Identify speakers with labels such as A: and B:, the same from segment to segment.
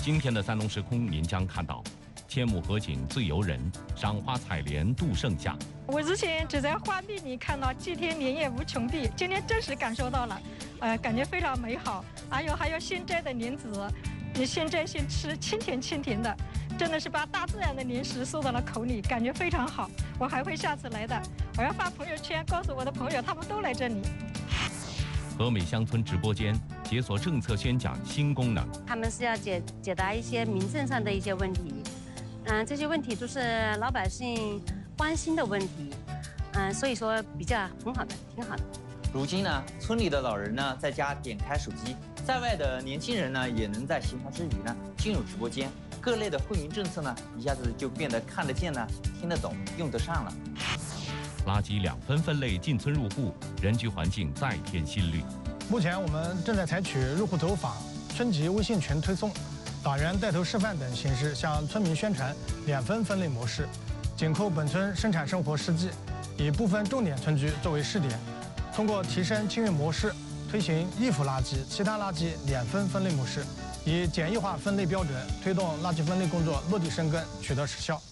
A: 今天的三农时空，您将看到千亩河景最游人，赏花采莲度盛夏。
B: 我之前只在画面里看到祭天莲叶无穷碧，今天真实感受到了，感觉非常美好。还有现摘的莲子，你现摘现吃，清甜清甜的，真的是把大自然的莲食送到了口里，感觉非常好。我还会下次来的，我要发朋友圈告诉我的朋友，他们都来这里。
A: 和美乡村直播间解锁政策宣讲新功能，
C: 他们是要解答一些民政上的一些问题，这些问题都是老百姓关心的问题，所以说比较很好的，挺好的。
D: 如今呢，村里的老人呢在家点开手机，在外的年轻人呢也能在闲暇之余呢进入直播间，各类的惠民政策呢一下子就变得看得见呢、听得懂、用得上了。
A: 垃圾2分分类进村入户，人居环境再添新绿。
E: 目前我们正在采取入户走访、村级微信群推送、党员带头示范等形式，向村民宣传2分分类模式，紧扣本村生产生活实际，以部分重点村居作为试点，通过提升清运模式，推行易腐垃圾、其他垃圾2分分类模式，以简易化分类标准，推动垃圾分类工作落地生根，取得实效。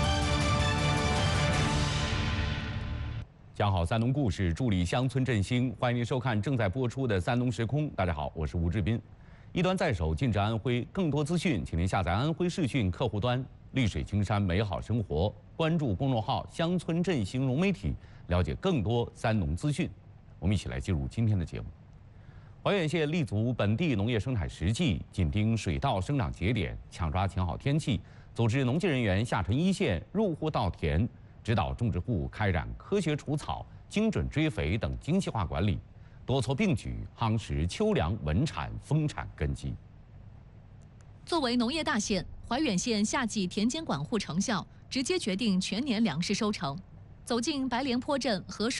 A: 讲好三农故事，助力乡村振兴。欢迎您收看正在播出的《三农时空》。大家好，我是吴志斌。一端在手，尽致安徽。更多资讯，请您下载安徽视讯客户端。绿水青山，美好生活。关注公众号“乡村振兴融媒体”，了解更多三农资讯。我们一起来进入今天的节目。怀远县立足本地农业生产实际，紧盯水稻生长节点，抢抓晴好天气，组织农技人员下沉一线，入户稻田。指导种植户开展科学除草、精准追肥等精细化管理，多措并举，夯实秋粮稳产丰产根基。
F: 作为农业大县，怀远县夏季田间管护成效，直接决定全年粮食收成。走进白莲坡镇和水